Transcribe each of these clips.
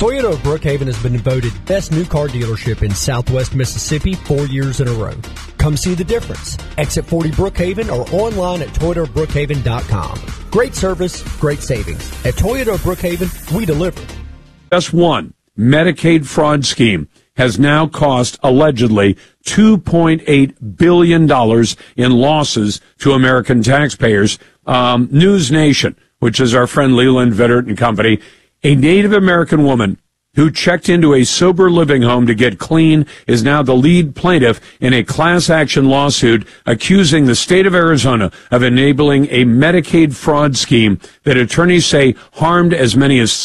Toyota of Brookhaven has been voted best new car dealership in Southwest Mississippi 4 years in a row. Come see the difference. Exit 40 Brookhaven or online at ToyotaBrookhaven.com. Great service, great savings. At Toyota of Brookhaven, we deliver. Just one Medicaid fraud scheme has now cost, allegedly, $2.8 billion in losses to American taxpayers. News Nation, which is our friend Leland Vittert and company, a Native American woman who checked into a sober living home to get clean is now the lead plaintiff in a class action lawsuit accusing the state of Arizona of enabling a Medicaid fraud scheme that attorneys say harmed as many as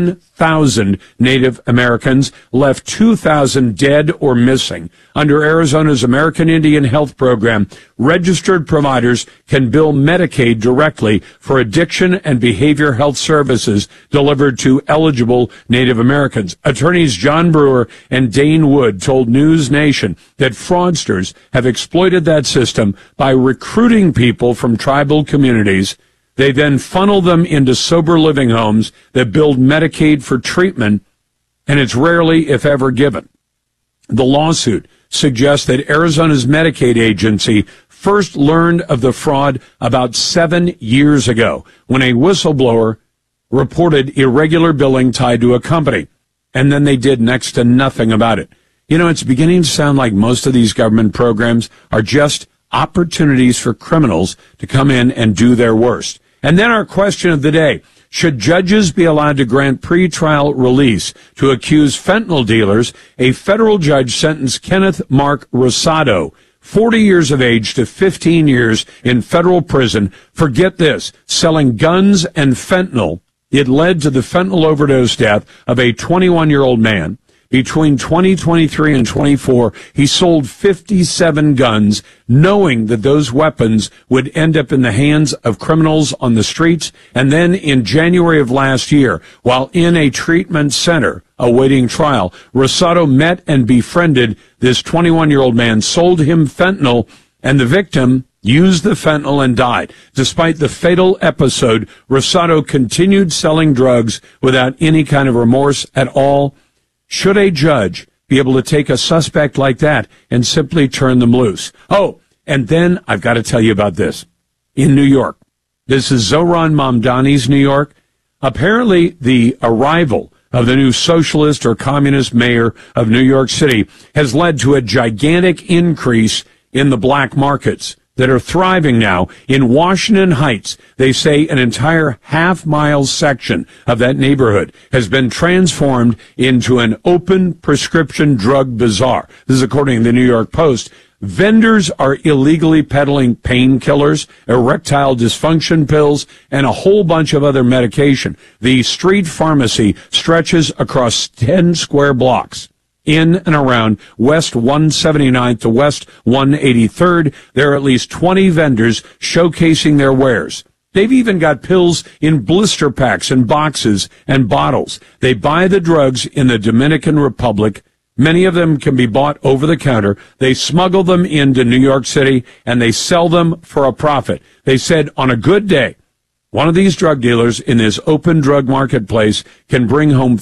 7,000 Native Americans, left 2,000 dead or missing. Under Arizona's American Indian Health Program, registered providers can bill Medicaid directly for addiction and behavior health services delivered to eligible Native Americans. Attorneys John Brewer and Dane Wood told News Nation that fraudsters have exploited that system by recruiting people from tribal communities. They then funnel them into sober living homes that build Medicaid for treatment, and it's rarely, if ever, given. The lawsuit suggests that Arizona's Medicaid agency first learned of the fraud about 7 years ago when a whistleblower reported irregular billing tied to a company, and then they did next to nothing about it. You know, it's beginning to sound like most of these government programs are just opportunities for criminals to come in and do their worst. And then our question of the day: should judges be allowed to grant pretrial release to accused fentanyl dealers? A federal judge sentenced Kenneth Mark Rosado, 40 years of age, to 15 years in federal prison for, get this, selling guns and fentanyl. It led to the fentanyl overdose death of a 21-year-old man. Between 2023 and 24, he sold 57 guns, knowing that those weapons would end up in the hands of criminals on the streets. And then in January of last year, while in a treatment center awaiting trial, Rosado met and befriended this 21-year-old man, sold him fentanyl, and the victim used the fentanyl and died. Despite the fatal episode, Rosado continued selling drugs without any kind of remorse at all. Should a judge be able to take a suspect like that and simply turn them loose? Oh, and then I've got to tell you about this. In New York, this is Zohran Mamdani's New York. Apparently, the arrival of the new socialist or communist mayor of New York City has led to a gigantic increase in the black markets that are thriving now. In Washington Heights, they say an entire half-mile section of that neighborhood has been transformed into an open prescription drug bazaar. This is according to the New York Post. Vendors are illegally peddling painkillers, erectile dysfunction pills, and a whole bunch of other medication. The street pharmacy stretches across 10 square blocks. In and around West 179th to West 183rd, there are at least 20 vendors showcasing their wares. They've even got pills in blister packs and boxes and bottles. They buy the drugs in the Dominican Republic. Many of them can be bought over the counter. They smuggle them into New York City, and they sell them for a profit. They said on a good day, one of these drug dealers in this open drug marketplace can bring home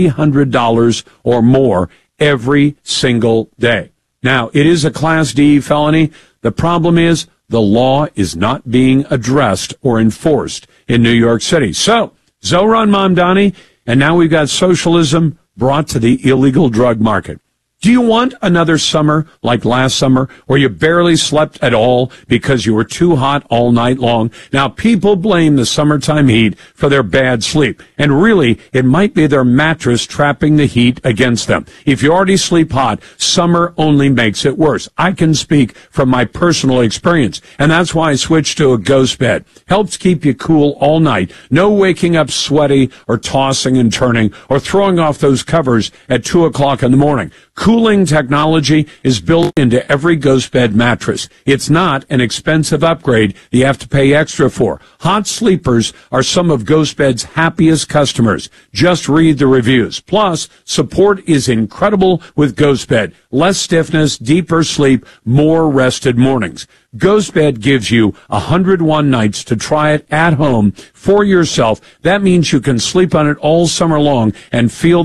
$300 or more every single day. Now, it is a Class D felony. The problem is the law is not being addressed or enforced in New York City. So, Zohran Mamdani, and now we've got socialism brought to the illegal drug market. Do you want another summer like last summer where you barely slept at all because you were too hot all night long? Now, people blame the summertime heat for their bad sleep, and really, it might be their mattress trapping the heat against them. If you already sleep hot, summer only makes it worse. I can speak from my personal experience, and that's why I switched to a ghost bed. Helps keep you cool all night. No waking up sweaty or tossing and turning or throwing off those covers at 2 o'clock in the morning. Cooling technology is built into every ghost bed mattress. It's not an expensive upgrade you have to pay extra for. Hot sleepers are some of Ghost Bed's happiest customers. Just read the reviews. Plus, support is incredible with Ghost Bed. Less stiffness, deeper sleep, more rested mornings. Ghost Bed gives you 101 nights to try it at home for yourself. That means you can sleep on it all summer long and feel